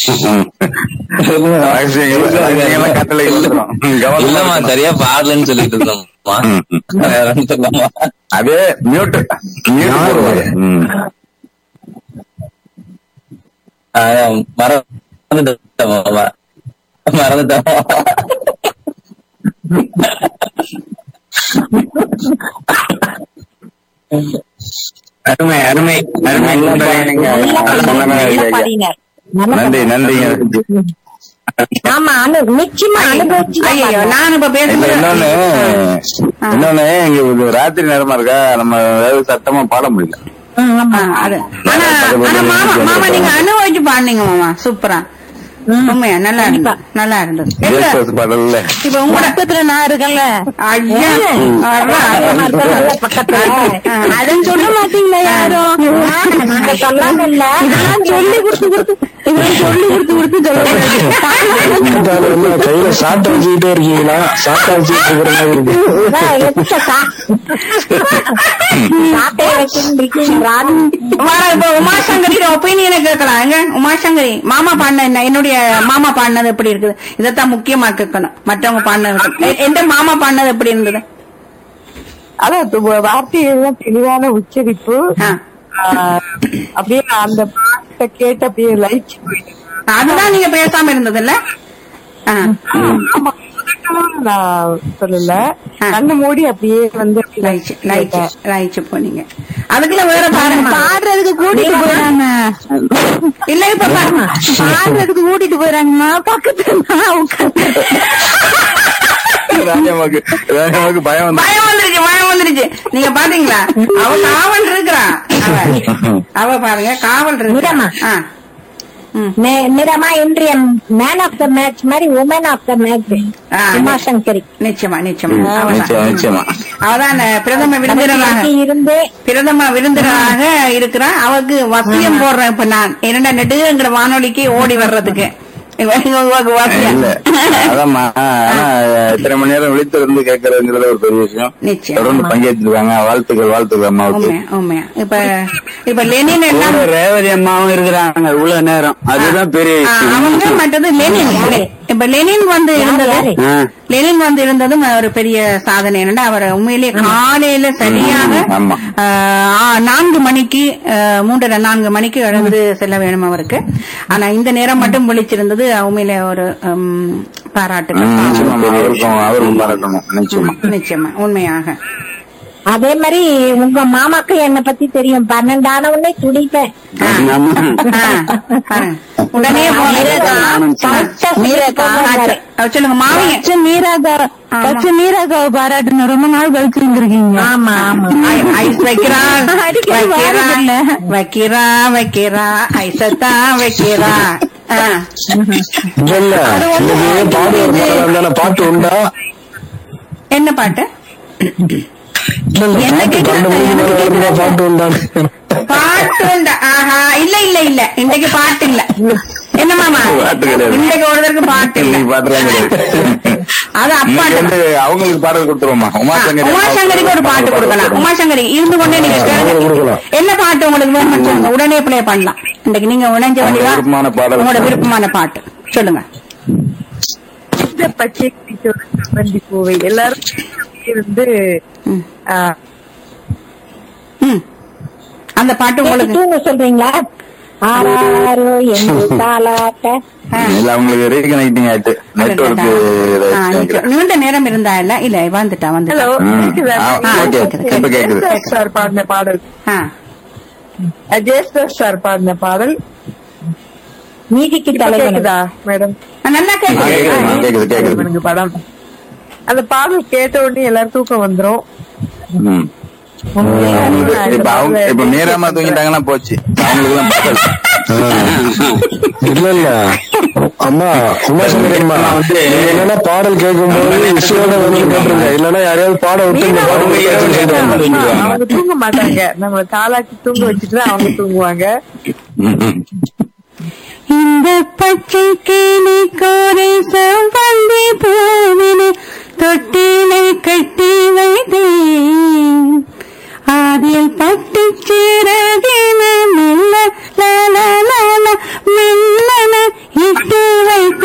இல்லம்மா சரியா பாடலன்னு சொல்லிட்டு இருந்தோம்மா. அதே மியூட் மறந்துட்டோம். அருமை அருமை அருமை. நன்றி நன்றிங்க. ஆமா, நிச்சயமா அனுபவிச்சு. நான் இப்ப பேசுறேன். இன்னொன்னு இங்க ராத்திரி நேரமா இருக்கா, நம்ம சத்தமா பாட முடியல. மாமா நீங்க அனுபவிச்சு பாடுனீங்க மாமா, சூப்பரா, உண்மையா நல்லா நல்லா இருந்தது. இப்ப உங்க பக்கத்துல நான் இருக்கேன்ல, அதுன்னு சொல்ல மாட்டீங்களா யாரும்? சொல்லி கொடுத்து கொடுத்து சொல்லி கொடுத்து கொடுத்து கையில சாட்டை வச்சுக்கிட்டே இருக்கீங்களா? சாட்டை வச்சுக்கிட்டு உமாசங்கரி ஒப்பீனியனை கேட்கலாம். உமாசங்கரி மாமா பாடின என்னுடைய மாமா பாடினது எப்படி இருக்குது, இதத்தான் முக்கியமா கேட்கணும். மற்றவங்க பாடினது எந்த மாமா பாடினது எப்படி இருந்தது? அதான் வார்த்தையெல்லாம் தெளிவான உச்சரிப்பு. அப்படியே அந்த பாட்டை கேட்டு அப்படியே லைக் அதுதான் நீங்க பேசாம இருந்தது இல்ல? நான் சொல்லல, கண்ணு மூடி அப்படியே வந்து லாய்ச்சி போனீங்க. அதுக்குள்ள வேற பாடுறதுக்கு கூட்டிட்டு போயிடாங்க. இல்ல இப்ப பாடுறதுக்கு கூட்டிட்டு போயிடாங்கம்மா, பக்கத்துல பயம் வந்துருச்சு. நீங்க பாத்தீங்களா, அவ காவல் இருக்கிறா. அவ பாருங்க காவல் இருக்கிறா. நிறமா இன்றைய மேன் ஆஃப் த மேட்ச் மாதிரி woman of the match Umashankari. நிச்சயமா நிச்சயமா அவதான் பிரதம விருந்தினராக இருக்கிறா. அவருக்கு வசியம் போடுறேன் இப்ப நான். என்னடா நெடுங்கிற வானொலிக்கு ஓடி வர்றதுக்கு அதாம்மா. ஆனா இத்தனை மணி நேரம் விழித்திருந்து கேட்கறதுங்கிறது ஒரு பெரிய விஷயம். தொடர்ந்து பங்கேற்றிருக்காங்க. வாழ்த்துக்கள் வாழ்த்துக்கள் அம்மாவுக்கு. உண்மையா இப்ப லெனின் எல்லாம் ரேவதி அம்மாவும் இருக்கிறாங்க இவ்வளவு நேரம். அதுதான் பெரிய அவங்க. மற்றது லெனின். இப்ப லெனின் வந்து இருந்ததும் ஒரு பெரிய சாதனை. என்னன்னா அவர் உண்மையிலேயே காலையில சரியாக 4 மணிக்கு 3-4 மணிக்கு எழுந்து செல்ல வேணும் அவருக்கு. ஆனா இந்த நேரம் மட்டும் விழிச்சிருந்தது உண்மையிலே ஒரு பாராட்டுகள். அவருக்கும் பாராட்டணும். நிச்சயமா உண்மையாக. அதே மாதிரி உங்க மாமாக்கு என்ன பத்தி தெரியும். 12 ஆனவுடனே துடிப்பேன். உடனே சொல்லுங்க மாமிய மீராகாவை பாராட்டணும். ரொம்ப நாள் கழிச்சு இருந்திருக்கீங்க. ஆமா ஆமா. ஐஸ் வைக்கிறா ஐசத்தா வைக்கிறா. பாட்டு உண்டா? என்ன பாட்டு? பாட்டு உண்டா? ஆஹா, இல்ல இன்றைக்கு பாட்டு இல்ல. என்ன மாமா இன்றைக்கு ஒருத்தருக்கு பாட்டு இல்ல. அது அப்பா அவங்களுக்கு பாடல் கொடுத்துருவோமா? உமாசங்கரிக்கு ஒரு பாட்டு கொடுக்கலாம். உமாசங்கரி இருந்து கொண்டே நீங்க என்ன பாட்டு உங்களுக்கு வேணும் உடனே பிளே பண்ணலாம். இன்றைக்கு நீங்க உணஞ்ச உங்களோட விருப்பமான பாட்டு சொல்லுங்க. பச்சை பூவை எல்லாரும் இருந்து அந்த பாட்டு உங்களுக்கு சொல்றீங்களா? நீண்ட நேரம் இருந்தா இல்ல வந்துட்டா சார் பாடின பாடல், ஜெயஸ்தாஸ் சார் பாடின பாடல் நீதிக்கு தலைவதா மேடம்? நல்லா கேக்குது படம். அந்த பாடல் கேட்ட உடனே எல்லாரும் தூக்கம் வந்துரும். இப்ப மீராமா தூங்கிட்டாங்கன்னா போச்சு. இல்ல அம்மா உமாசங்கரி அம்மா என்னன்னா பாடல் கேட்கும் போது இசையோட கேட்டுருங்க. இல்லன்னா யாரையாவது பாட விட்டு அவங்க தூங்க மாட்டாங்க. நம்ம தாளாச்சி தூங்க வச்சுட்டு அவங்க தூங்குவாங்க. இந்த பச்சைக்கு